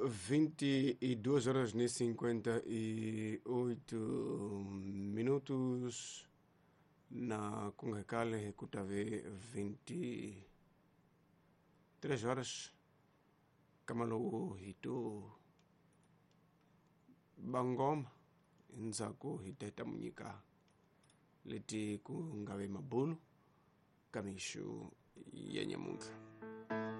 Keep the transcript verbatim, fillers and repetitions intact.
vinte e duas horas e cinquenta e oito minutos na Kungekale kutave vinte e três horas kamalo hito bangoma nzako hiteta munyika leti kungawe mabulu kamishu ya nyamuka.